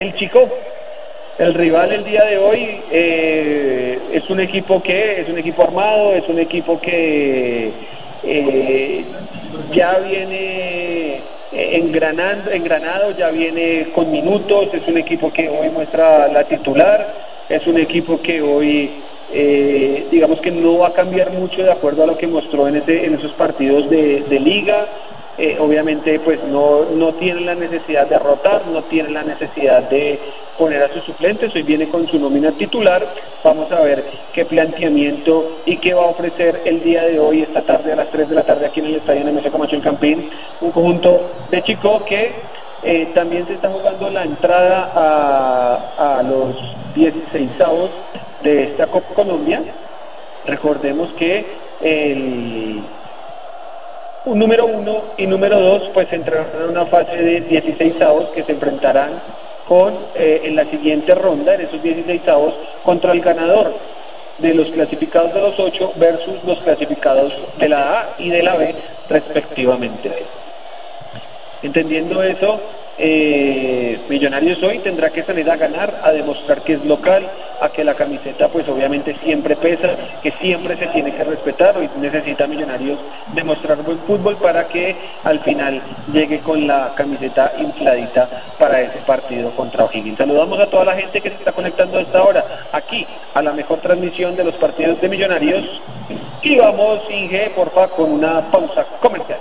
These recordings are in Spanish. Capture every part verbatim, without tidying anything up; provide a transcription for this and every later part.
El Chico, el rival el día de hoy, eh, es un equipo que es un equipo armado, es un equipo que eh, ya viene engranando, engranado, ya viene con minutos, es un equipo que hoy muestra la titular, es un equipo que hoy eh, digamos que no va a cambiar mucho de acuerdo a lo que mostró en, ese, en esos partidos de, de liga. Eh, obviamente pues no, no tiene la necesidad de rotar, no tiene la necesidad de poner a sus suplentes, hoy viene con su nómina titular. Vamos a ver qué planteamiento y qué va a ofrecer el día de hoy, esta tarde a las tres de la tarde aquí en el Estadio Nemesio Camacho en Campín, un conjunto de Chico que eh, también se está jugando la entrada a, a los dieciseisavos de esta Copa Colombia. Recordemos que el un número uno y número dos pues entrarán en una fase de dieciseisavos que se enfrentarán con eh, en la siguiente ronda, en esos dieciseisavos, contra el ganador de los clasificados de los ocho versus los clasificados de la A y de la B respectivamente. Entendiendo eso, eh, Millonarios hoy tendrá que salir a ganar, a demostrar que es local, a que la camiseta pues obviamente siempre pesa, que siempre se tiene que respetar. Hoy necesita Millonarios demostrar buen fútbol para que al final llegue con la camiseta infladita para ese partido contra O'Higgins. Saludamos a toda la gente que se está conectando a esta hora, aquí a la mejor transmisión de los partidos de Millonarios, y vamos, Inge, porfa, con una pausa comercial.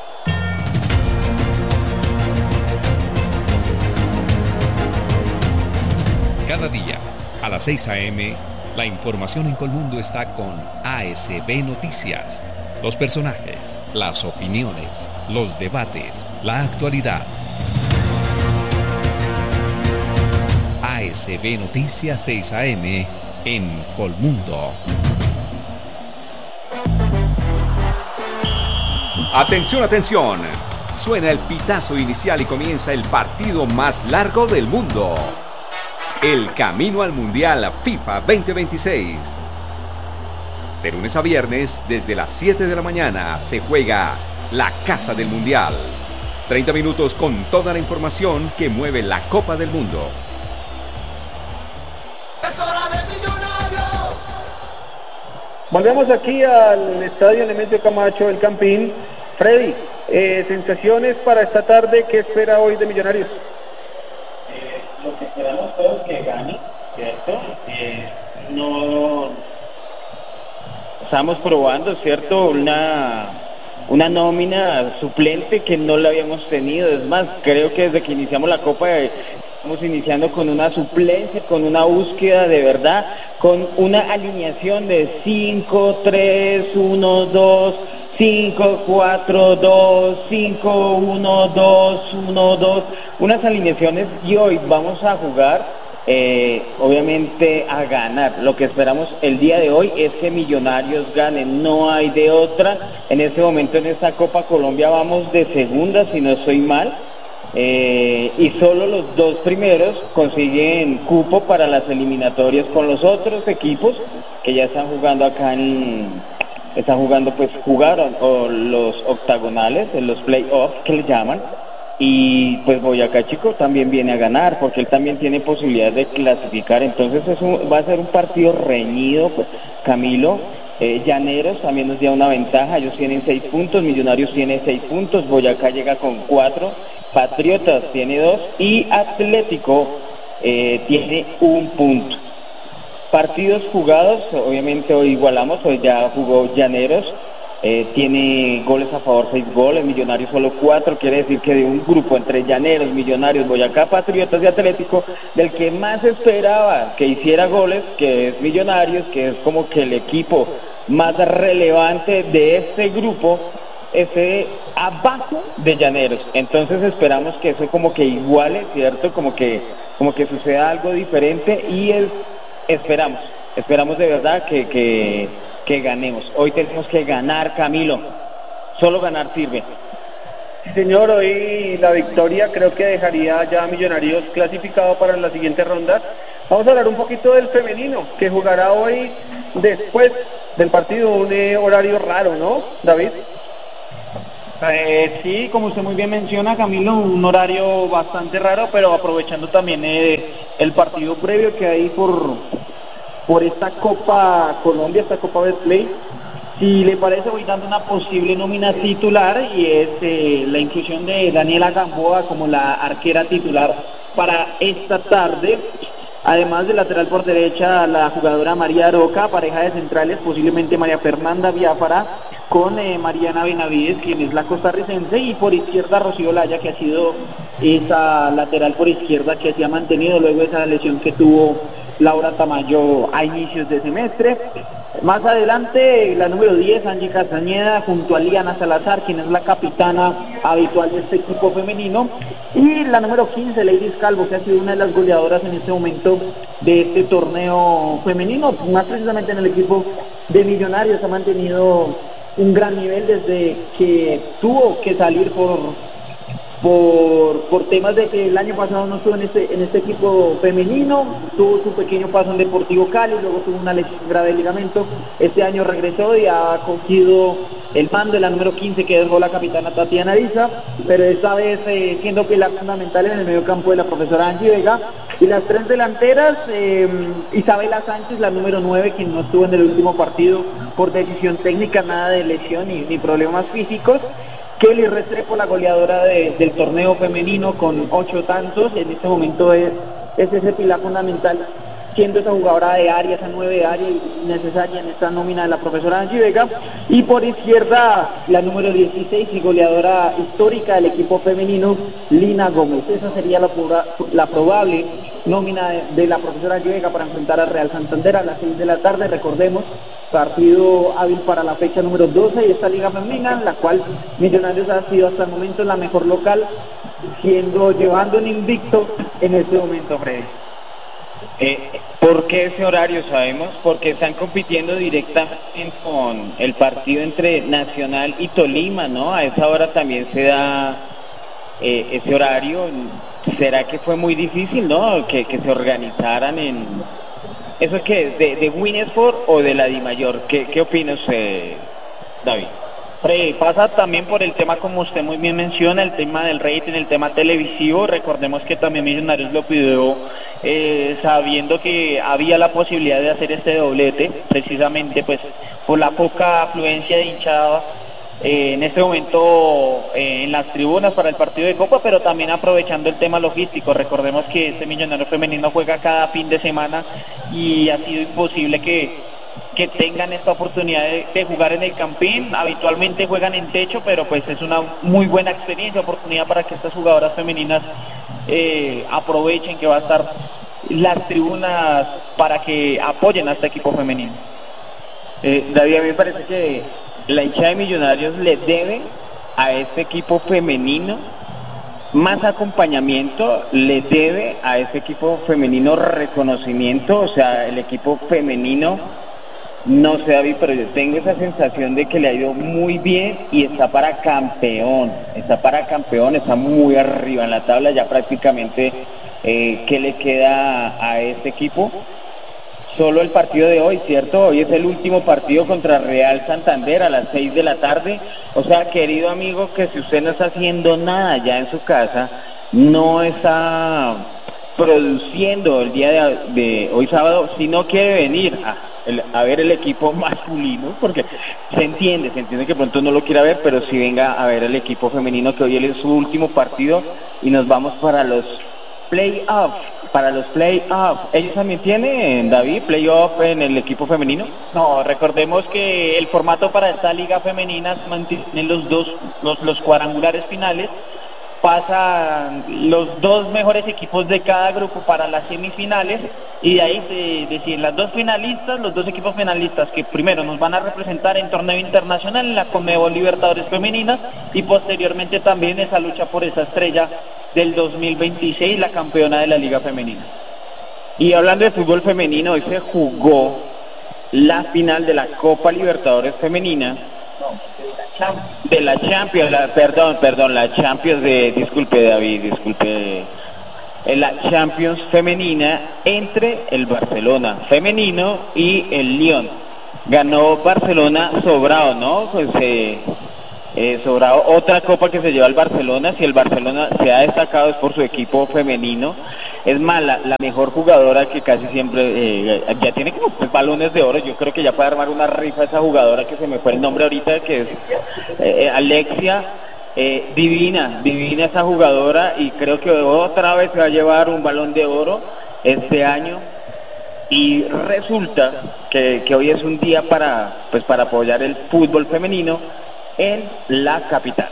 Cada día, a las seis a eme, la información en Colmundo está con A S B Noticias. Los personajes, las opiniones, los debates, la actualidad. A S B Noticias seis a eme en Colmundo. Atención, atención. Suena el pitazo inicial y comienza el partido más largo del mundo. El camino al Mundial FIFA veinte veintiséis. De lunes a viernes, desde las siete de la mañana, se juega la Casa del Mundial. treinta minutos con toda la información que mueve la Copa del Mundo. ¡Es hora de Millonarios! Volvemos aquí al Estadio Nemesio Camacho, el Campín. Freddy, eh, sensaciones para esta tarde, ¿qué espera hoy de Millonarios? Lo que esperamos todos que gane, ¿cierto? Eh, no estamos probando, ¿cierto? Una una nómina suplente que no la habíamos tenido. Es más, creo que desde que iniciamos la Copa eh, estamos iniciando con una suplencia, con una búsqueda de verdad, con una alineación de cinco, tres, uno, dos, cinco, cuatro, dos, cinco, uno, dos, uno, dos, unas alineaciones, y hoy vamos a jugar, eh, obviamente a ganar. Lo que esperamos el día de hoy es que Millonarios gane, no hay de otra. En este momento en esta Copa Colombia vamos de segunda, si no estoy mal, eh, y solo los dos primeros consiguen cupo para las eliminatorias con los otros equipos que ya están jugando acá en... están jugando, pues jugaron o los octagonales, en los playoffs que le llaman, y pues Boyacá Chico también viene a ganar porque él también tiene posibilidades de clasificar. Entonces es un, va a ser un partido reñido, pues, Camilo. eh, Llaneros también nos da una ventaja, ellos tienen seis puntos, Millonarios tiene seis puntos, Boyacá llega con cuatro, Patriotas tiene dos y Atlético eh, tiene un punto. Partidos jugados, obviamente hoy igualamos, hoy ya jugó Llaneros, eh, tiene goles a favor, seis goles, Millonarios solo cuatro, quiere decir que de un grupo entre Llaneros, Millonarios, Boyacá, Patriotas y Atlético, del que más esperaba que hiciera goles, que es Millonarios, que es como que el equipo más relevante de este grupo, esté abajo de Llaneros. Entonces esperamos que eso como que iguale, ¿cierto? Como que, como que suceda algo diferente y el Esperamos, esperamos de verdad que, que, que ganemos. Hoy tenemos que ganar, Camilo. Solo ganar sirve. Sí, señor, hoy la victoria creo que dejaría ya a Millonarios clasificado para la siguiente ronda. Vamos a hablar un poquito del femenino, que jugará hoy después del partido, un eh, horario raro, ¿no, David? Eh, sí, como usted muy bien menciona, Camilo, un horario bastante raro, pero aprovechando también eh, el partido previo que hay por, por esta Copa Colombia, esta Copa Betplay. Si le parece, voy dando una posible nómina titular y es eh, la inclusión de Daniela Gamboa como la arquera titular para esta tarde. Además del lateral por derecha, la jugadora María Aroca, pareja de centrales, posiblemente María Fernanda Biafara, con eh, Mariana Benavides, quien es la costarricense, y por izquierda Rocío Laya, que ha sido esa lateral por izquierda que se ha mantenido luego de esa lesión que tuvo Laura Tamayo a inicios de semestre. Más adelante, la número diez, Angie Castañeda, junto a Liana Salazar, quien es la capitana habitual de este equipo femenino, y la número quince, Ladies Calvo, que ha sido una de las goleadoras en este momento de este torneo femenino, más precisamente en el equipo de Millonarios. Ha mantenido un gran nivel desde que tuvo que salir por por, por temas de que el año pasado no estuvo en este, en este equipo femenino, tuvo su pequeño paso en Deportivo Cali, luego tuvo una lesión grave de ligamento, este año regresó y ha cogido el mando de la número quince que dejó la capitana Tatiana Ariza, pero esta vez eh, siendo pilar fundamental en el medio campo de la profesora Angie Vega, y las tres delanteras, eh, Isabela Sánchez, la número nueve, quien no estuvo en el último partido por decisión técnica, nada de lesión ni, ni problemas físicos. Kelly Restrepo, la goleadora de, del torneo femenino con ocho tantos, en este momento es, es ese pilar fundamental, siendo esa jugadora de área, esa nueve área necesaria en esta nómina de la profesora Angie Vega. Y por izquierda, la número dieciséis y goleadora histórica del equipo femenino, Lina Gómez. Esa sería la, la probable nómina de, de la profesora Angie Vega para enfrentar al Real Santander a las seis de la tarde, recordemos. Partido hábil para la fecha número doce de esta liga femenina, la cual Millonarios ha sido hasta el momento la mejor local, siendo llevando un invicto en este momento, Freddy. Eh, ¿Por qué ese horario? Sabemos, porque están compitiendo directamente con el partido entre Nacional y Tolima, ¿no? A esa hora también se da eh, ese horario. ¿Será que fue muy difícil, no? Que, que se organizaran en... ¿Eso es qué? ¿De, de Winnesford o de la Dimayor? ¿Qué, qué opina usted, David? Freddy, pasa también por el tema, como usted muy bien menciona, el tema del rating, el tema televisivo. Recordemos que también Millonarios lo pidió eh, sabiendo que había la posibilidad de hacer este doblete, precisamente pues por la poca afluencia de hinchada eh, en este momento eh, en las tribunas para el partido de Copa, pero también aprovechando el tema logístico. Recordemos que este Millonario femenino juega cada fin de semana y ha sido imposible que, que tengan esta oportunidad de, de jugar en el Campín. Habitualmente juegan en techo, pero pues es una muy buena experiencia, oportunidad para que estas jugadoras femeninas eh, aprovechen que va a estar las tribunas para que apoyen a este equipo femenino. Eh, David, a mí me parece que la hinchada de Millonarios le debe a este equipo femenino más acompañamiento, le debe a este equipo femenino reconocimiento. O sea, el equipo femenino, no sé, David, pero yo tengo esa sensación de que le ha ido muy bien y está para campeón, está para campeón, está muy arriba en la tabla, ya prácticamente eh, ¿qué le queda a este equipo? Solo el partido de hoy, ¿cierto? Hoy es el último partido contra Real Santander a las seis de la tarde. O sea, querido amigo, que si usted no está haciendo nada ya en su casa, no está produciendo el día de, de hoy sábado, si no quiere venir a, el, a ver el equipo masculino, porque se entiende, se entiende que pronto no lo quiera ver, pero si venga a ver el equipo femenino, que hoy es su último partido y nos vamos para los play-offs. Para los play-off, ¿ellos también tienen, David, play-off en el equipo femenino? No, recordemos que el formato para esta liga femenina mantiene los dos, los, los cuadrangulares finales, pasan los dos mejores equipos de cada grupo para las semifinales, y de ahí se deciden las dos finalistas, los dos equipos finalistas que primero nos van a representar en torneo internacional en la Conmebol Libertadores Femeninas, y posteriormente también esa lucha por esa estrella del dos mil veintiséis, la campeona de la Liga Femenina. Y hablando de fútbol femenino, hoy se jugó la final de la Copa Libertadores Femenina, de la Champions, la, perdón, perdón, la Champions de, disculpe David, disculpe, la Champions femenina entre el Barcelona femenino y el Lyon. Ganó Barcelona sobrado, ¿no? Pues eh, eh, sobrado. Otra copa que se lleva el Barcelona, si el Barcelona se ha destacado es por su equipo femenino. Es más, la, la mejor jugadora que casi siempre eh, ya tiene como pues, balones de oro. Yo creo que ya puede armar una rifa esa jugadora que se me fue el nombre ahorita, que es eh, Alexia. Eh, divina, divina esa jugadora, y creo que otra vez se va a llevar un balón de oro este año. Y resulta que, que hoy es un día para, pues, para apoyar el fútbol femenino en la capital.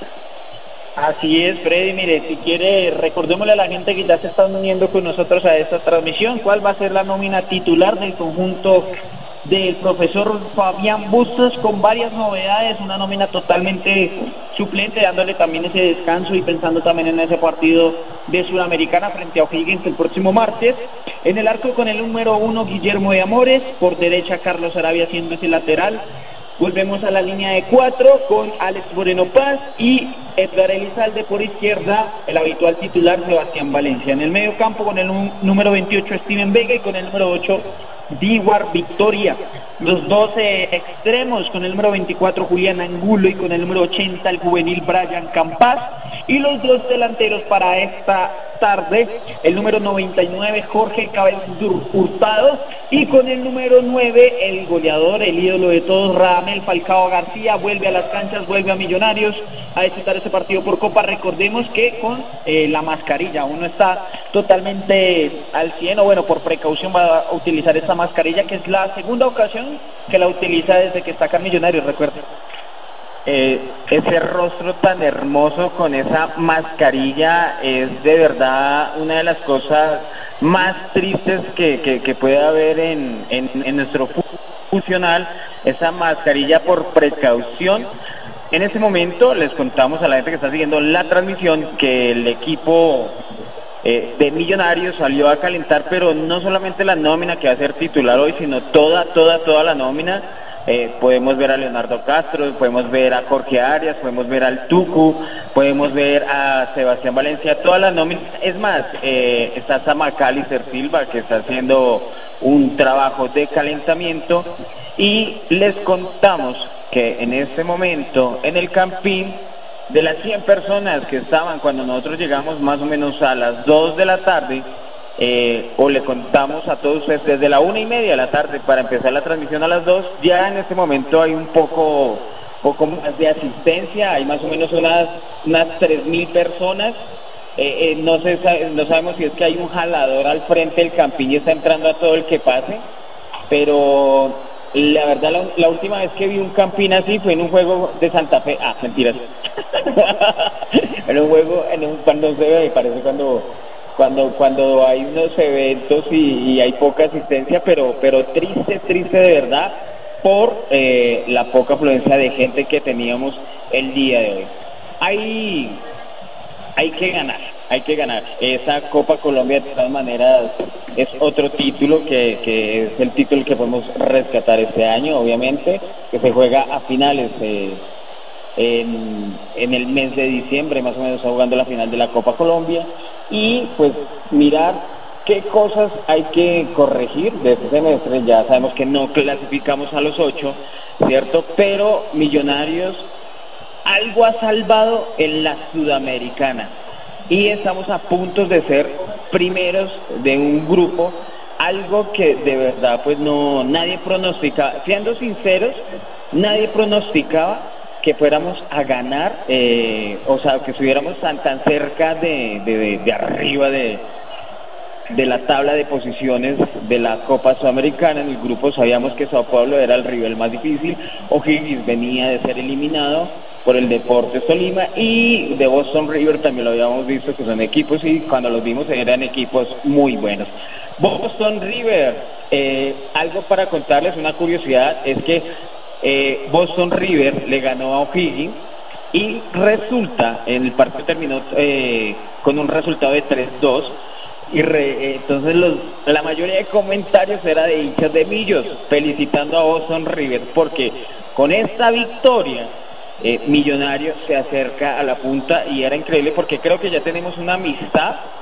Así es, Freddy. Mire, si quiere, recordémosle a la gente que ya se están uniendo con nosotros a esta transmisión, cuál va a ser la nómina titular del conjunto del profesor Fabián Bustos, con varias novedades, una nómina totalmente suplente, dándole también ese descanso y pensando también en ese partido de Sudamericana frente a O'Higgins el próximo martes. En el arco con el número uno, Guillermo de Amores, por derecha Carlos Arabia siendo ese lateral. Volvemos a la línea de cuatro con Alex Moreno Paz y Edgar Elizalde por izquierda, el habitual titular Sebastián Valencia. En el medio campo con el número veintiocho Steven Vega y con el número ocho Diwar Victoria. Los dos eh, extremos con el número veinticuatro Julián Angulo y con el número ochenta el juvenil Brian Campas. Y los dos delanteros para esta tarde, el número noventa y nueve Jorge Cabezas Hurtado y con el número nueve el goleador, el ídolo de todos, Radamel Falcao García. Vuelve a las canchas, vuelve a Millonarios a disputar este partido por Copa. Recordemos que con eh, la mascarilla uno está totalmente al cien, o bueno, por precaución va a utilizar esta mascarilla, que es la segunda ocasión que la utiliza desde que está acá en Millonarios, recuerden. Eh, ese rostro tan hermoso con esa mascarilla es de verdad una de las cosas más tristes que, que, que puede haber en, en, en nuestro fútbol funcional, esa mascarilla por precaución. En este momento les contamos a la gente que está siguiendo la transmisión que el equipo eh, de Millonarios salió a calentar, pero no solamente la nómina que va a ser titular hoy, sino toda, toda, toda la nómina. Eh, podemos ver a Leonardo Castro, podemos ver a Jorge Arias, podemos ver al Tucu, podemos ver a Sebastián Valencia, todas las nóminas. Es más, eh, está Macalister Silva, que está haciendo un trabajo de calentamiento, y les contamos que en este momento en el Campín, de las cien personas que estaban cuando nosotros llegamos más o menos a las dos de la tarde, Eh, o le contamos a todos ustedes desde la una y media de la tarde para empezar la transmisión a las dos, ya en este momento hay un poco, poco más de asistencia, hay más o menos unas, unas tres mil personas. Eh, eh, no, se, no sabemos si es que hay un jalador al frente del Campín y está entrando a todo el que pase, pero la verdad la, la última vez que vi un Campín así fue en un juego de Santa Fe. Ah, mentiras. En un juego, en un, cuando se ve, parece cuando... Cuando, cuando hay unos eventos y, y hay poca asistencia, pero, pero triste, triste de verdad por eh, la poca afluencia de gente que teníamos el día de hoy. Hay, hay que ganar, hay que ganar. Esa Copa Colombia de todas maneras es otro título que, que es el título que podemos rescatar este año, obviamente, que se juega a finales eh, en, en el mes de diciembre, más o menos está jugando la final de la Copa Colombia. Y pues mirar qué cosas hay que corregir de este semestre. Ya sabemos que no clasificamos a los ocho, ¿cierto? Pero Millonarios algo ha salvado en la Sudamericana y estamos a punto de ser primeros de un grupo, algo que de verdad pues no, nadie pronosticaba, siendo sinceros, nadie pronosticaba que fuéramos a ganar, eh, o sea, que estuviéramos tan tan cerca de, de, de, de arriba de, de la tabla de posiciones de la Copa Sudamericana. En el grupo sabíamos que Sao Paulo era el rival más difícil, O'Higgins venía de ser eliminado por el Deportes Tolima, y de Boston River también lo habíamos visto, que son equipos, y cuando los vimos eran equipos muy buenos. Boston River, eh, algo para contarles, una curiosidad, es que Eh, Boston River le ganó a O'Higgins y resulta, en el partido terminó eh, con un resultado de tres dos, y re, eh, entonces los, la mayoría de comentarios era de hinchas de Millos felicitando a Boston River, porque con esta victoria eh, Millonarios se acerca a la punta, y era increíble porque creo que ya tenemos una amistad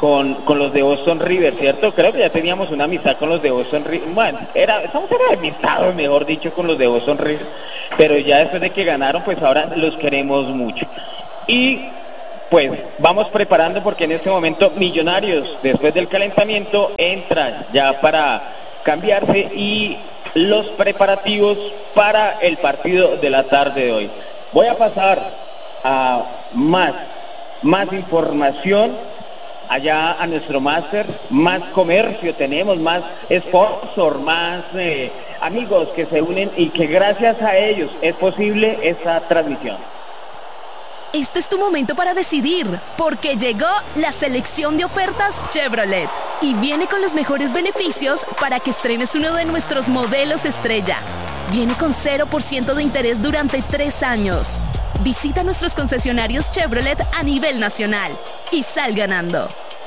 con, con los de Boston River, ¿cierto? Creo que ya teníamos una amistad con los de Boston River. Bueno, era, estamos enemistados, mejor dicho, con los de Boston River. Pero ya después de que ganaron, pues ahora los queremos mucho. Y pues vamos preparando porque en este momento Millonarios, después del calentamiento, entra ya para cambiarse y los preparativos para el partido de la tarde de hoy. Voy a pasar a más, más información allá a nuestro máster, más comercio tenemos, más sponsor, más eh, amigos que se unen y que gracias a ellos es posible esta transmisión. Este es tu momento para decidir, porque llegó la selección de ofertas Chevrolet y viene con los mejores beneficios para que estrenes uno de nuestros modelos estrella. Viene con cero por ciento de interés durante tres años. Visita nuestros concesionarios Chevrolet a nivel nacional y sal ganando.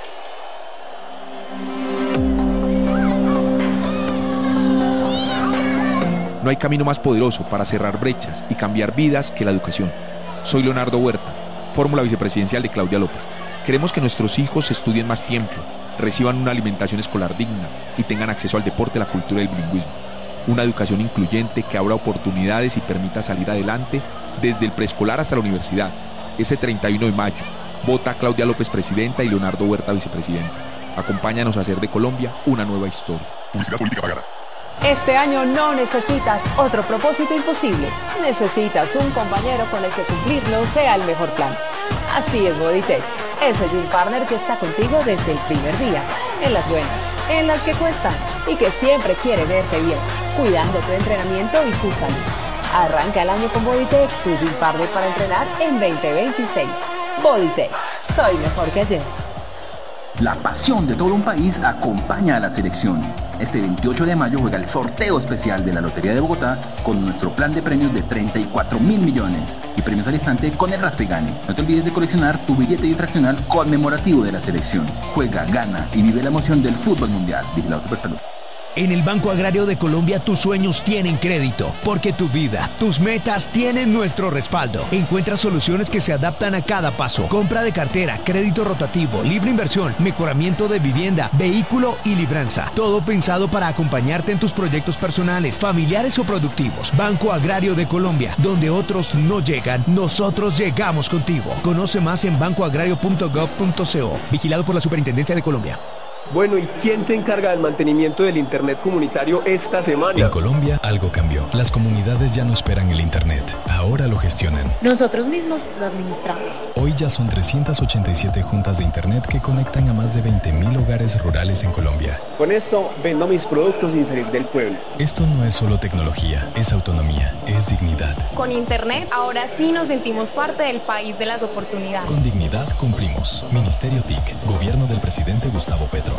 No hay camino más poderoso para cerrar brechas y cambiar vidas que la educación. Soy Leonardo Huerta, fórmula vicepresidencial de Claudia López. Queremos que nuestros hijos estudien más tiempo, reciban una alimentación escolar digna y tengan acceso al deporte, la cultura y el bilingüismo. Una educación incluyente que abra oportunidades y permita salir adelante desde el preescolar hasta la universidad. Este treinta y uno de mayo, vota a Claudia López presidenta y Leonardo Huerta vicepresidente. Acompáñanos a hacer de Colombia una nueva historia. Publicidad política pagada. Este año no necesitas otro propósito imposible. Necesitas un compañero con el que cumplirlo sea el mejor plan. Así es Bodytech, ese gym partner que está contigo desde el primer día, en las buenas, en las que cuestan y que siempre quiere verte bien, cuidando tu entrenamiento y tu salud. Arranca el año con Bodytech, tu gym partner para entrenar en veinte veintiséis. Bodytech, soy mejor que ayer. La pasión de todo un país acompaña a la selección. Este veintiocho de mayo juega el sorteo especial de la Lotería de Bogotá con nuestro plan de premios de treinta y cuatro mil millones y premios al instante con el Raspegane. No te olvides de coleccionar tu billete bifraccional conmemorativo de la selección. Juega, gana y vive la emoción del fútbol mundial. Vigilado Supersalud. En el Banco Agrario de Colombia tus sueños tienen crédito, porque tu vida, tus metas tienen nuestro respaldo. Encuentra soluciones que se adaptan a cada paso. Compra de cartera, crédito rotativo, libre inversión, mejoramiento de vivienda, vehículo y libranza. Todo pensado para acompañarte en tus proyectos personales, familiares o productivos. Banco Agrario de Colombia, donde otros no llegan, nosotros llegamos contigo. Conoce más en banco agrario punto gov punto co. Vigilado por la Superintendencia de Colombia. Bueno, ¿y quién se encarga del mantenimiento del Internet comunitario esta semana? En Colombia algo cambió. Las comunidades ya no esperan el Internet. Ahora lo gestionan. Nosotros mismos lo administramos. Hoy ya son trescientas ochenta y siete juntas de Internet que conectan a más de veinte mil hogares rurales en Colombia. Con esto vendo mis productos sin salir del pueblo. Esto no es solo tecnología, es autonomía, es dignidad. Con Internet ahora sí nos sentimos parte del país de las oportunidades. Con dignidad cumplimos. Ministerio T I C, Gobierno del Presidente Gustavo Petro.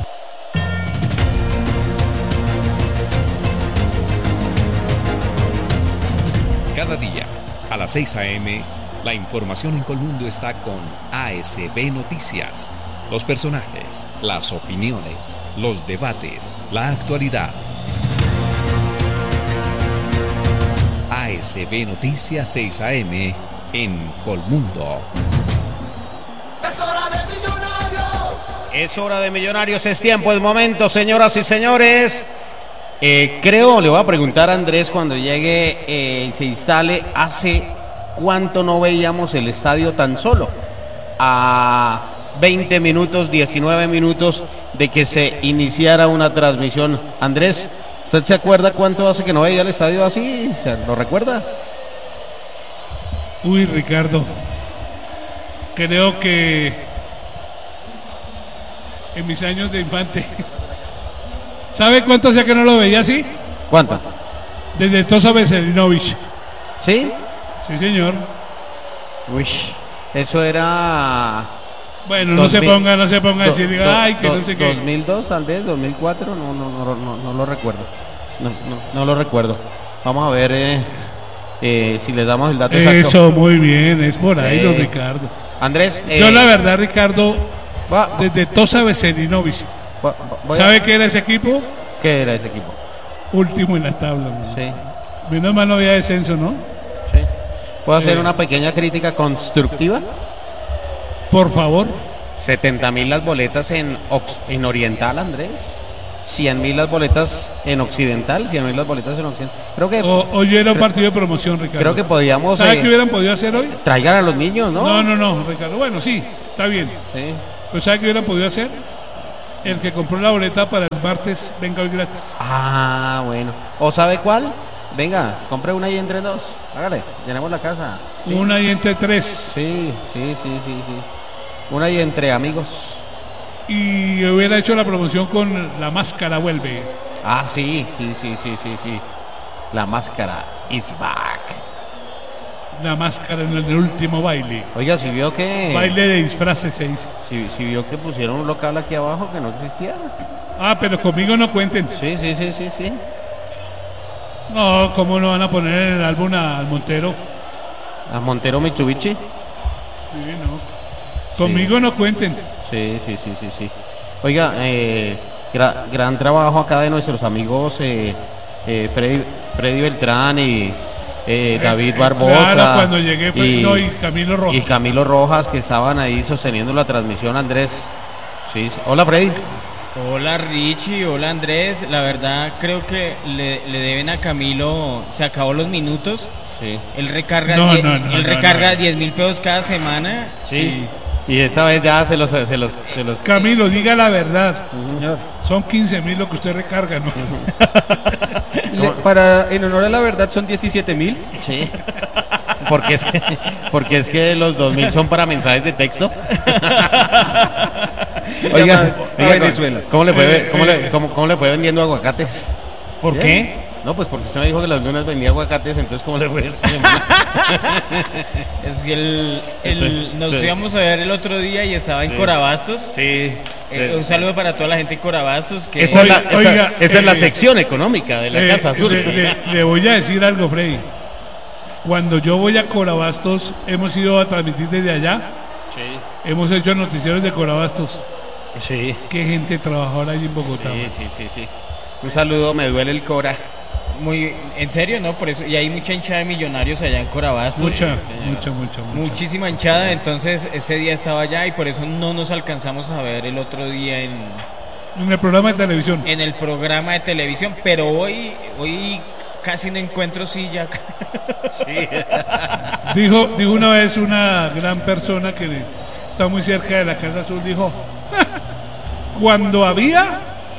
Cada día, a las seis a eme, la información en Colmundo está con A S B Noticias. Los personajes, las opiniones, los debates, la actualidad. A S B Noticias seis a eme en Colmundo. Es hora de Millonarios. Es hora de Millonarios, es tiempo, es momento, señoras y señores. Eh, creo, le voy a preguntar a Andrés cuando llegue y eh, se instale, ¿hace cuánto no veíamos el estadio tan solo? A veinte minutos, diecinueve minutos de que se iniciara una transmisión. Andrés, ¿usted se acuerda cuánto hace que no veía el estadio así? ¿Lo recuerda? Uy, Ricardo, creo que en mis años de infante. ¿Sabe cuánto hacía que no lo veía así? ¿Cuánto? Desde Tosa Veselinovich. ¿Sí? Sí, señor. Uy, eso era... Bueno, no se ponga, no se ponga a decir, do, ay, que do, no sé qué. dos mil dos, tal vez, dos mil cuatro, no, no, no, no, no lo recuerdo. No, no, no lo recuerdo. Vamos a ver eh, eh, si le damos el dato exacto. Eso, muy bien, es por ahí, eh, don Ricardo. Andrés... Eh, Yo la verdad, Ricardo, va, desde Tosa Veselinovich. ¿Sabe a... qué era ese equipo? ¿Qué era ese equipo? Último en la tabla. ¿No? Sí. Menos mal no había descenso, ¿no? Sí. ¿Puedo hacer eh. una pequeña crítica constructiva? Por favor. setenta mil las boletas en, ox- en Oriental, Andrés. cien mil las boletas en Occidental, cien mil las boletas en Occidental. Creo que O- hoy era un partido de promoción, Ricardo. creo que podíamos ¿Sabes eh, qué hubieran podido hacer hoy? traigan a los niños, ¿no? No, no, no, Ricardo. Bueno, sí, está bien. Sí. Pero ¿sabe qué hubieran podido hacer? El que compró la boleta para el martes venga hoy gratis. Ah, bueno. ¿O sabe cuál? Venga, compre una y entre dos. Hágale, llenemos la casa. Sí. Una y entre tres. Sí, sí, sí, sí, sí. Una y entre amigos. Y hubiera hecho la promoción con La Máscara Vuelve. Ah, sí, sí, sí, sí, sí, sí. La máscara is back. La Máscara en el último baile. Oiga, si vio que... Baile de disfraces se dice. Si, si vio que pusieron un local aquí abajo que no existía. Ah, pero conmigo no cuenten. Sí, sí, sí, sí, sí. No, ¿cómo no van a poner en el álbum a- al Montero? A Montero Mitsubishi. Sí, no. Conmigo no cuenten. Sí, sí, sí, sí, sí. Oiga, eh, gra- gran trabajo acá de nuestros amigos eh, eh, Freddy, Freddy Beltrán y eh, David eh, Barbosa. claro, cuando llegué fue- no, y Camilo Rojas. Y Camilo Rojas, que estaban ahí sosteniendo la transmisión, Andrés. Sí, sí. Hola, Freddy. Hola Richie, hola Andrés, la verdad creo que le, le deben a Camilo, se acabó los minutos, sí. él recarga No, die- no, no, él no, recarga no. diez mil pesos cada semana. Sí. Y esta vez ya se los... Se los, se los... Camilo, diga la verdad. Señor. Son quince mil lo que usted recarga, ¿no? Le- para, en honor a la verdad, son diecisiete mil. Sí. Porque es que, porque es que los dos mil son para mensajes de texto. Oiga, Llamadas a oiga, Venezuela. ¿cómo le fue, Eh, cómo eh. le, cómo, cómo le fue vendiendo aguacates? ¿Por ¿Bien? qué? No, pues porque usted me dijo que los lunes vendía aguacates, entonces ¿cómo le fue? Es que el, el- nos Sí. íbamos a ver el otro día y estaba en Sí. Corabastos. Sí. Eh, un saludo para toda la gente de Corabastos. Que Esa, es la, esa- Oiga, esa es la eh, sección económica de la Eh, Casa Azul. le, le- le voy a decir algo, Freddy. Cuando yo voy a Corabastos, hemos ido a transmitir desde allá. Sí. Hemos hecho noticieros de Corabastos. Sí. Qué gente trabajadora allí en Bogotá. Sí, sí, sí, sí. Un saludo, me duele el Cora. muy, en serio, ¿no? Por eso, y hay mucha hinchada de Millonarios allá en Corabastos. Mucha, mucha, mucha, mucha. Muchísima hinchada, entonces ese día estaba allá y por eso no nos alcanzamos a ver el otro día en, En el programa de televisión. en el programa de televisión, pero hoy, hoy casi no encuentro silla. Sí. Dijo, dijo una vez una gran persona que está muy cerca de la Casa Azul, dijo, cuando había,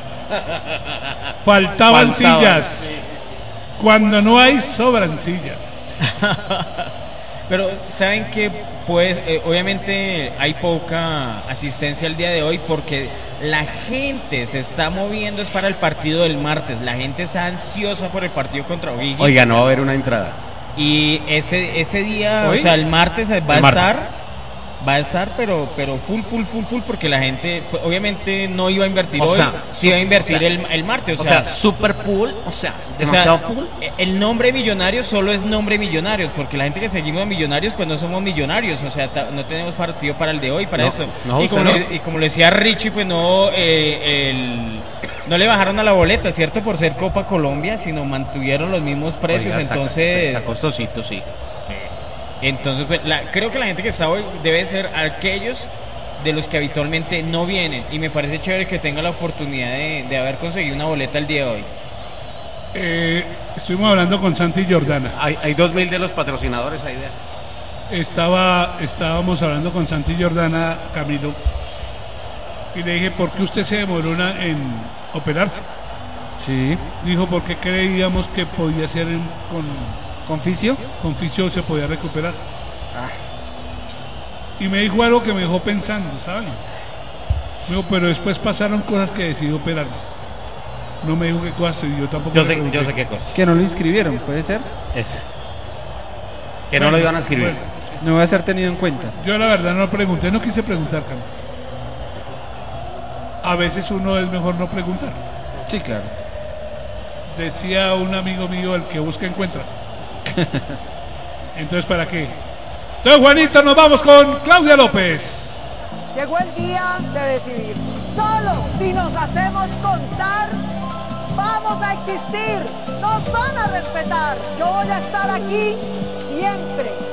faltaban Faltaba, sillas. sí. Cuando no hay, sobran sillas. Pero saben que pues eh, obviamente hay poca asistencia el día de hoy porque la gente se está moviendo es para el partido del martes. La gente está ansiosa por el partido contra O'Higgins. Oiga, no va a haber una entrada. Y ese ese día, ¿Hoy? o sea, el martes va El a martes. estar, va a estar, pero pero full, full, full, full, porque la gente, pues, obviamente no iba a invertir O hoy, sea, sí iba a invertir o sea, el, el martes. O, O sea, sea, super pool, o sea, o sea, demasiado pool. el nombre Millonarios solo es nombre Millonarios, porque la gente que seguimos a Millonarios, pues no somos Millonarios, o sea, ta- no tenemos partido para el de hoy, para No, eso. no, y, como usted le, no. y como le decía Richie, pues no, eh, el, no le bajaron a la boleta, ¿cierto? Por ser Copa Colombia, sino mantuvieron los mismos precios, Oiga, está- entonces... está costosito, sí. Entonces, pues, la- creo que la gente que está hoy debe ser aquellos de los que habitualmente no vienen. Y me parece chévere que tenga la oportunidad de, de haber conseguido una boleta el día de hoy. Eh, estuvimos hablando con Santi Jordana. Hay, hay dos mil de los patrocinadores ahí. De... Estaba, estábamos hablando con Santi Jordana, Camilo, y le dije, ¿por qué usted se demoró una- en operarse? Sí. Dijo, porque creíamos que podía ser en- con, ¿Con fisio? con fisio se podía recuperar. Y me dijo algo que me dejó pensando, ¿saben? Me dijo, pero después pasaron cosas que decidí operarme. No me dijo qué cosas, y yo tampoco Yo le sé, pregunté. yo sé qué cosa. Que no lo inscribieron, ¿puede ser? Es. Que no Bueno, lo iban a escribir. bueno, sí. No va a ser tenido en cuenta. Yo la verdad no pregunté, no quise preguntar, Camilo. A veces uno es mejor no preguntar. Sí, claro. Decía un amigo mío, el que busca encuentra. Entonces, ¿para qué? Entonces, Juanito, nos vamos con Claudia López. Llegó el día de decidir. Solo si nos hacemos contar, vamos a existir. Nos van a respetar. Yo voy a estar aquí siempre.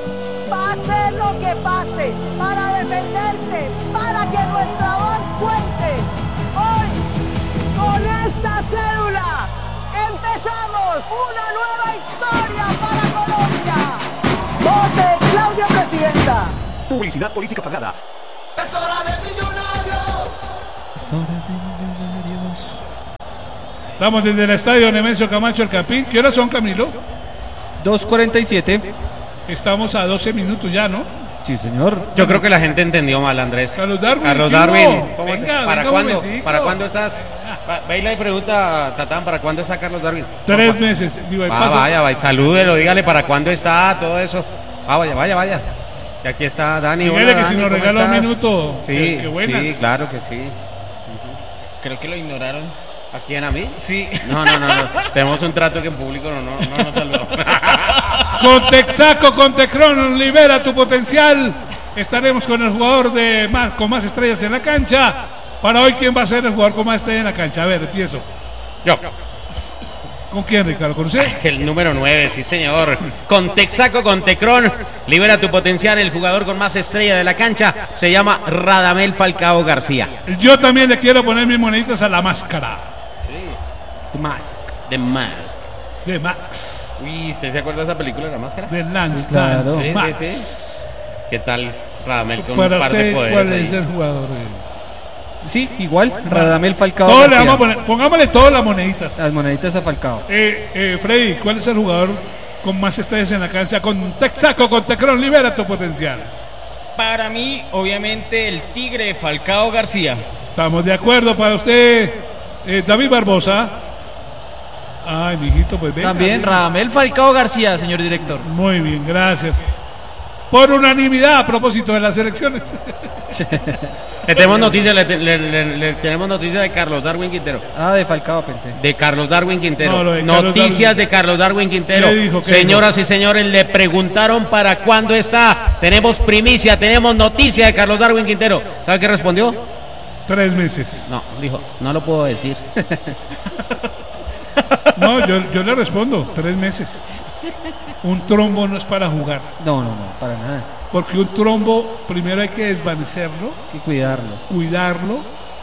pase lo que pase, para defenderte, para que nuestra voz cuente. Hoy, con esta cédula, empezamos una nueva historia para Colombia. ¡Vote Claudia Presidenta! Publicidad política pagada. Es hora de Millonarios. Es hora de Millonarios. Estamos desde el estadio Nemesio Camacho El Campín. ¿Qué horas son, Camilo? dos cuarenta y siete. Estamos a doce minutos ya, ¿no? Sí, señor. Yo creo que la gente entendió mal, Andrés. Carlos Darwin. Carlos ¿qué Darwin. hubo? ¿cómo te- Venga, ¿Para venga, un cuándo? momentico. ¿Para cuándo estás? Va- Baila y pregunta, Tatán, ¿para cuándo está Carlos Darwin? Tres meses. Digo, de Ah, paso- vaya, vaya, salúdelo, dígale para cuándo está, todo eso. Ah, vaya, vaya, vaya. Y aquí está Dani. Dígale hola, que Dani, si nos ¿cómo regala un estás? minuto, Sí, que- que buenas. sí, claro que sí. Creo que lo ignoraron. ¿A quién, a mí? Sí. No, no, no, no. Tenemos un trato que en público no, no, no nos saludó. Con Texaco, con Tecron, libera tu potencial. Estaremos con el jugador de más, con más estrellas en la cancha. Para hoy, ¿quién va a ser el jugador con más estrellas en la cancha? A ver, empiezo. Yo. ¿Con quién, Ricardo? ¿Con usted? El número nueve, sí señor. Con Texaco, con Tecron, libera tu potencial. El jugador con más estrella de la cancha se llama Radamel Falcao García. Yo también le quiero poner mis moneditas a la máscara. The Mask. The Mask. De Max. Uy, ¿usted se acuerda de esa película, La Máscara? De Lance Sí, claro. Lance Sí, sí, Max. sí. ¿Qué tal Radamel con Para un par de usted, poderes ¿cuál ahí? es el jugador? de- Sí, igual. Radamel Falcao. Todo le García. vamos a poner, pongámosle todas las moneditas. Las moneditas a Falcao. Eh, eh, Freddy, ¿cuál es el jugador con más estrellas en la cancha? Con Texaco, con Tecron, libera tu potencial. Para mí, obviamente, el Tigre Falcao García. Estamos de acuerdo para usted, eh, David Barbosa. Ay, mijito, pues venga. También venga. Radamel Falcao García, señor director. Muy bien, gracias. Por unanimidad a propósito de las elecciones. Le tenemos noticias, le, le- le- le tenemos noticias de Carlos Darwin Quintero. Ah, de Falcao pensé. De Carlos Darwin Quintero. No, lo de Carlos Noticias Darwin. de Carlos Darwin Quintero. ¿Qué dijo? ¿Qué Señoras y señores, le preguntaron para cuándo está. Tenemos primicia, tenemos noticia de Carlos Darwin Quintero. ¿Sabe qué respondió? Tres meses. No, dijo, no lo puedo decir. No, yo, yo le respondo, tres meses. Un trombo no es para jugar. No, no, no, para nada. Porque un trombo primero hay que desvanecerlo, Hay que cuidarlo. cuidarlo,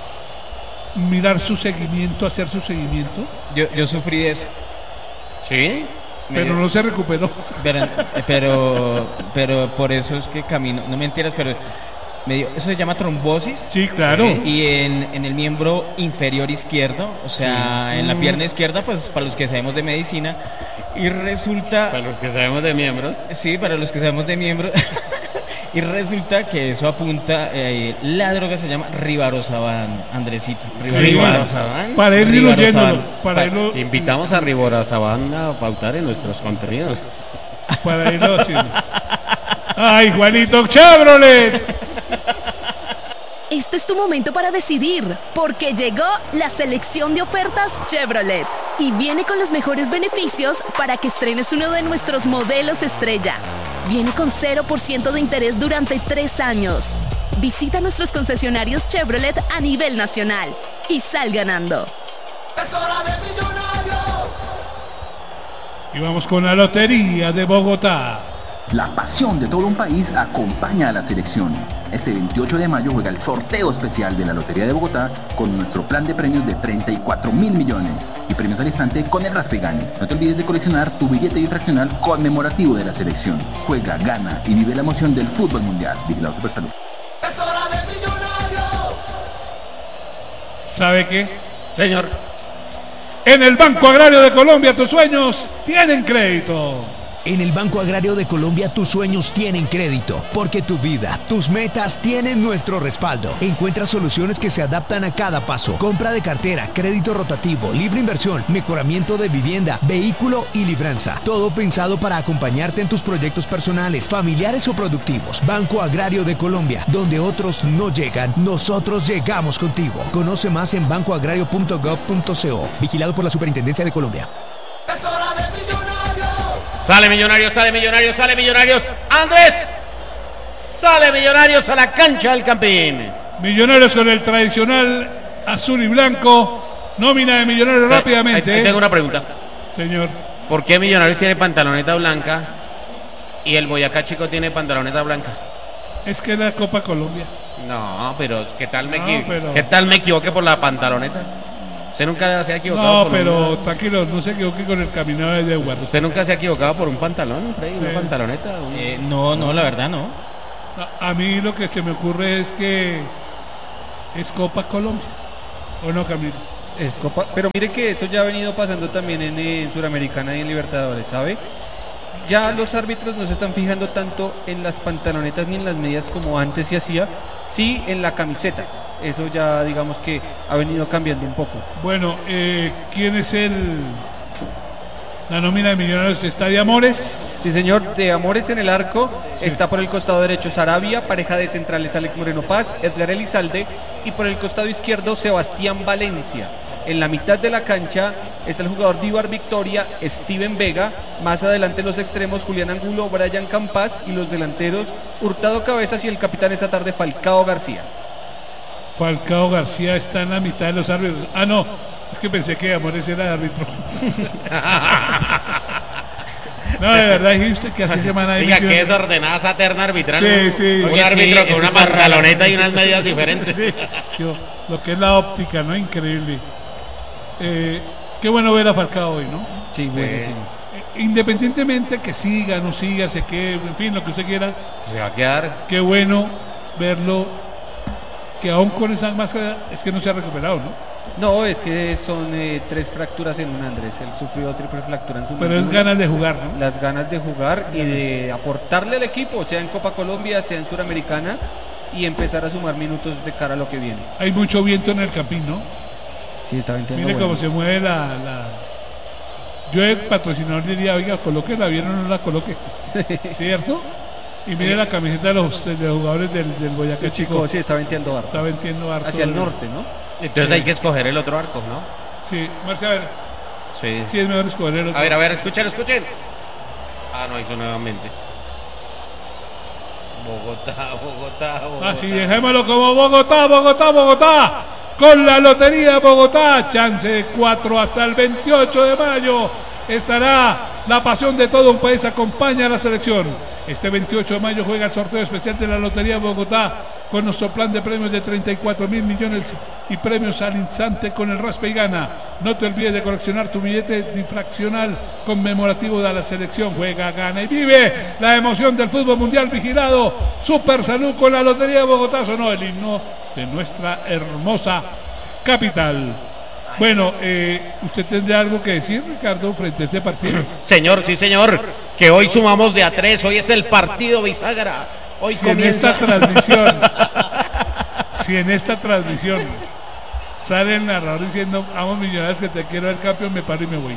mirar su seguimiento, hacer su seguimiento, Yo, yo sufrí de eso. ¿Sí? pero no se recuperó. Pero, pero, pero por eso es que camino, no mentiras, pero me dio- eso se llama trombosis. Sí, claro. Y en, en el miembro inferior izquierdo, o sea, en la pierna izquierda, pues para los que sabemos de medicina, y resulta, Para los que sabemos de miembros. sí, para los que sabemos de miembros, y resulta que eso apunta, eh, la droga se llama Rivaroxaban, Andresito. Rivaroxaban. Para ir Rivaroxaban. diluyéndolo, para irlo, Invitamos a Ribora Sabana a pautar en nuestros contenidos. para irlo haciendo. Ay, Juanito Chevrolet. Este es tu momento para decidir, porque llegó la selección de ofertas Chevrolet y viene con los mejores beneficios para que estrenes uno de nuestros modelos estrella. Viene con cero por ciento de interés durante tres años. Visita nuestros concesionarios Chevrolet a nivel nacional y sal ganando. Es hora de Millonarios. Y vamos con la Lotería de Bogotá. La pasión de todo un país acompaña a la selección. Este veintiocho de mayo juega el sorteo especial de la Lotería de Bogotá con nuestro plan de premios de treinta y cuatro mil millones y premios al instante con el Raspe Gane. No te olvides de coleccionar tu billete infraccional conmemorativo de la selección. Juega, gana y vive la emoción del fútbol mundial. Vigilado Supersalud. Es hora de Millonarios. ¿Sabe qué? Señor. En el Banco Agrario de Colombia tus sueños tienen crédito. En el Banco Agrario de Colombia tus sueños tienen crédito, porque tu vida, tus metas tienen nuestro respaldo. Encuentra soluciones que se adaptan a cada paso. Compra de cartera, crédito rotativo, libre inversión, mejoramiento de vivienda, vehículo y libranza. Todo pensado para acompañarte en tus proyectos personales, familiares o productivos. Banco Agrario de Colombia, donde otros no llegan, nosotros llegamos contigo. Conoce más en banco agrario punto gov punto co. Vigilado por la Superintendencia de Colombia. Es hora de Millonarios. Sale Millonarios, sale Millonarios, sale Millonarios. Andrés. Sale Millonarios a la cancha del Campín. Millonarios con el tradicional azul y blanco. Nómina de Millonarios rápidamente. Ahí- ahí tengo una pregunta. Señor. ¿Por qué Millonarios tiene pantaloneta blanca Y el Boyacá Chico tiene pantaloneta blanca. Es que es la Copa Colombia. No, pero ¿qué tal me No, equivoqué? pero- ¿Qué tal me equivoqué por la pantaloneta? Usted nunca se ha equivocado No, por pero un... tranquilo, no se equivoque con el caminado de Edward. ¿Usted nunca se ha equivocado por un pantalón, Freddy? ¿Una Sí. pantaloneta? Un- Eh, no, no, la verdad no. A, a mí lo que se me ocurre es que es Copa Colombia. ¿O no, Camilo? Es Copa, pero mire que eso ya ha venido pasando también en, en Suramericana y en Libertadores, ¿sabe? Ya los árbitros no se están fijando tanto en las pantalonetas ni en las medias como antes se hacía, sí en la camiseta. Eso ya digamos que ha venido cambiando un poco. Bueno, eh, ¿quién es el la nómina de Millonarios? ¿Está de Amores? Sí, señor, de Amores en el arco, está por el costado derecho Sarabia, pareja de centrales Alex Moreno Paz, Edgar Elizalde, y por el costado izquierdo Sebastián Valencia. En la mitad de la cancha está el jugador Díbar Victoria, Steven Vega, más adelante los extremos Julián Angulo, Brian Campas, y los delanteros Hurtado Cabezas y el capitán esta tarde Falcao García. Falcao García está en la mitad de los árbitros. Ah, no, es que pensé que Amores era el árbitro. No, de verdad, dije usted que así se van a ir. Diga que desordenada esa terna arbitral. Sí, un, sí. un Oye, árbitro sí, con una eso es pantaloneta raro. y unas medias diferentes. Sí, yo, lo que es la óptica, ¿no? Increíble. Eh, qué bueno ver a Falcao hoy, ¿no? Sí, buenísimo. Eh, Independientemente que siga, no siga, se quede, en fin, lo que usted quiera. Se va a quedar. Qué bueno verlo, que aún con esa máscara es que no se ha recuperado, ¿no? No, es que son eh, tres fracturas en un Andrés. Él sufrió triple fractura en su Pero es mandíbula. ganas de jugar, ¿no? Las ganas de jugar y de aportarle al equipo, sea en Copa Colombia, sea en Suramericana, y empezar a sumar minutos de cara a lo que viene. Hay mucho viento en el campín, ¿no? Sí, está venteando Mire bueno. cómo se mueve la, la... Yo el patrocinador diría, oiga, coloque la bien o no la coloque. ¿Cierto? Y mire la camiseta de los, de los jugadores del, del Boyacá El Chico. Chico, sí, está venteando harto. Está venteando harto. Hacia el norte, ¿no? Entonces Sí. hay que escoger el otro arco, ¿no? Sí, Marcia, a ver. Sí. Sí, es mejor escoger el otro. A ver, a ver, escuchen, escuchen. Ah, no, hizo nuevamente. Bogotá, Bogotá, Bogotá. Así dejémoslo como Bogotá, Bogotá, Bogotá. Con la Lotería Bogotá, chance de cuatro hasta el veintiocho de mayo. Estará la pasión de todo un país, acompaña a la selección. Este veintiocho de mayo juega el sorteo especial de la Lotería Bogotá con nuestro plan de premios de treinta y cuatro mil millones y premios al instante con el Raspa y Gana. No te olvides de coleccionar tu billete difraccional conmemorativo de la selección. Juega, gana y vive la emoción del fútbol mundial vigilado. Super Salud con la Lotería Bogotá. Sonó el himno de nuestra hermosa capital. Bueno, eh, ¿usted tendría algo que decir, Ricardo, frente a este partido? Señor, sí, señor. Que hoy sumamos de a tres. Hoy es el partido bisagra. Hoy Si en comienza. esta transmisión, si en esta transmisión sale el narrador diciendo, vamos Millonarios que te quiero ver campeón, me paro y me voy.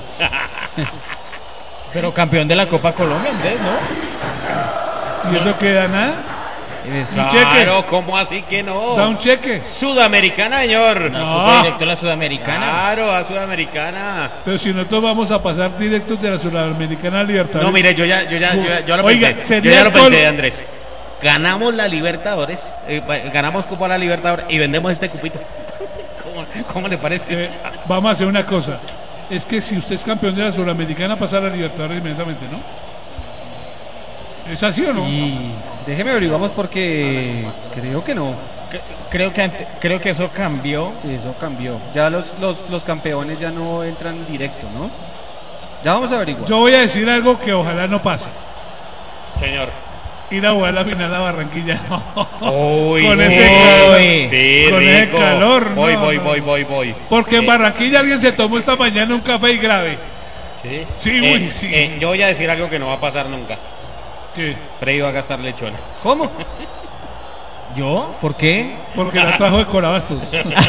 Pero campeón de la Copa Colombia, Andrés, ¿no? ¿Y eso queda nada? Es- Un cheque. Claro, ¿cómo así que no? Da un cheque. Sudamericana, señor. No. Directo a la Sudamericana. Claro, a Sudamericana. Pero si nosotros vamos a pasar directos de la Sudamericana a Libertadores. No, mire, yo ya, yo ya, yo ya, yo lo Oiga, pensé. Yo sería ya lo el col- pensé, Andrés. Ganamos la Libertadores, eh, ganamos Copa a la Libertadores y vendemos este cupito. ¿Cómo, cómo le parece? Eh, vamos a hacer una cosa. Es que si usted es campeón de la Sudamericana, pasa a la Libertadores inmediatamente, ¿no? ¿Es así o no? Y déjeme averiguamos porque creo que no. Cre- Creo que ante- creo que eso cambió. Sí, eso cambió. Ya los, los, los campeones ya no entran directo, ¿no? Ya vamos a averiguar. Yo voy a decir algo que ojalá no pase. Señor. Ir a jugar la final a Barranquilla. Uy, con sí, ese calor. sí, con rico. ese calor. no, Voy, voy, no. voy, voy, voy. Porque en Eh, Barranquilla alguien se tomó esta mañana un café y grave. Sí, Sí, Eh, uy, sí. eh, yo voy a decir algo que no va a pasar nunca. ¿Qué? Freddy va a gastar lechona. ¿Cómo? ¿Yo? ¿Por qué? Porque la trajo de Corabastos.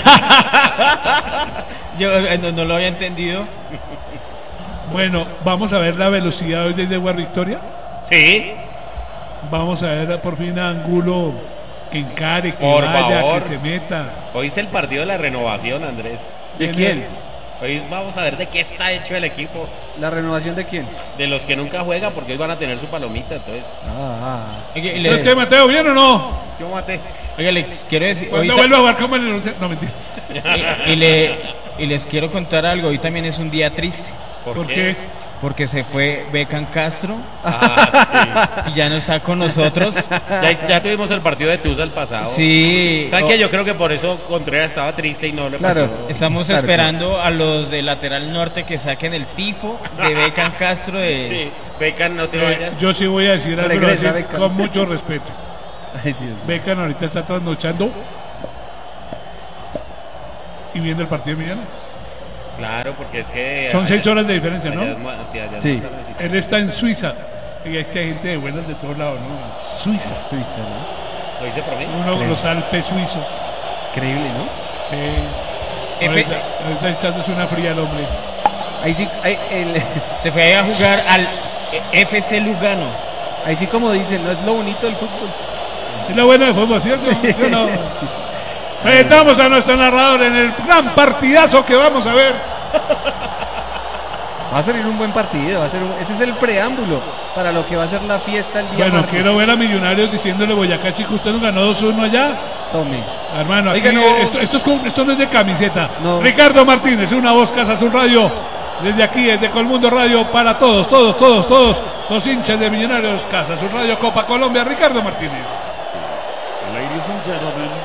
Yo eh, no, no lo había entendido. Bueno, vamos a ver la velocidad hoy desde Guar Victoria. Sí. Vamos a ver por fin a Angulo que encare, que Por vaya, favor. que se meta. Hoy es el partido de la renovación, Andrés. ¿De quién? Hoy vamos a ver de qué está hecho el equipo. ¿La renovación de quién? De los que nunca juegan, porque hoy van a tener su palomita, entonces. Ah, Oiga, y ¿Entonces le- qué, Mateo, bien o no? Yo maté. oiga, les quiero decir. Cuando ahorita- vuelva a jugar como en el once- No, mentiras. y, y le, y les quiero contar algo. Hoy también es un día triste. ¿Por, ¿Por qué? qué? porque se fue Beckham Castro Ah, y ya no está con nosotros. Ya, ya tuvimos el partido de Tusa el pasado. Sí. ¿Saben Oh. qué? Yo creo que por eso Contreras estaba triste y no le Claro, pasó. estamos Claro, esperando a los de lateral norte que saquen el tifo de Beckham Castro de... Sí, Beckham, no te Eh, vayas. yo sí voy a decir algo Regresa, así, Beckham. con mucho respeto. Ay, Dios. Beckham ahorita está trasnochando y viendo el partido de Millonarios. Claro, porque es que... Son allá- seis horas de diferencia, ¿no? allá es más- sí, allá es Sí. más tardecito. Él está en Suiza. Y es que hay gente de buenas de todos lados, ¿no? Suiza. Suiza, ¿no? ¿Lo hice por mí? Uno Creo. los Alpes suizos. Increíble, ¿no? Sí. F- Ahorita, ahorita echándose una fría el hombre. Ahí sí, ahí, el- Se fue a jugar al F C Lugano. ahí sí como dicen, no es lo bonito del fútbol. Es lo bueno del fútbol, ¿cierto? ¿Sí o no? Presentamos a nuestro narrador en el gran partidazo que vamos a ver. Va a salir un buen partido, va a ser un- ese es el preámbulo para lo que va a ser la fiesta el día Bueno, martes. quiero ver a Millonarios diciéndole Boyacá, chico, usted nos ganó dos uno allá. Tome. Hermano, aquí, Oiga, no. esto, esto, es con- esto no es de camiseta. No. Ricardo Martínez, una voz Casa Azul Radio. Desde aquí, desde Colmundo Radio, para todos, todos, todos, todos los hinchas de Millonarios, Casa Azul Radio, Copa Colombia, Ricardo Martínez. Ladies and gentlemen,